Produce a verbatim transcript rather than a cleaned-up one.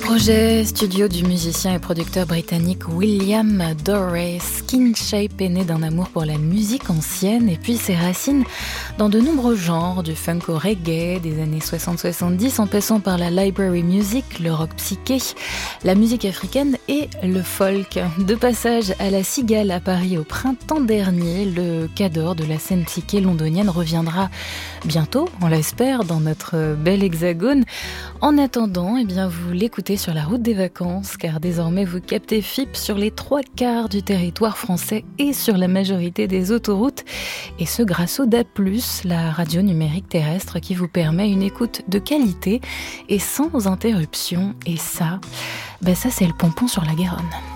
Projet studio du musicien et producteur britannique William Doré. Skin Shape est né d'un amour pour la musique ancienne et puis ses racines dans de nombreux genres, du funk au reggae des années soixante soixante-dix en passant par la library music, le rock psyché, la musique africaine et le folk. De passage à la Cigale à Paris au printemps dernier, le cador de la scène psyché londonienne reviendra bientôt, on l'espère, dans notre bel hexagone. En attendant, eh bien, vous l'écoutez sur la route des vacances, car désormais vous captez F I P sur les trois quarts du territoire français et sur la majorité des autoroutes, et ce grâce au D A B plus, la radio numérique terrestre qui vous permet une écoute de qualité et sans interruption. Et ça, ben ça c'est le pompon sur la Garonne.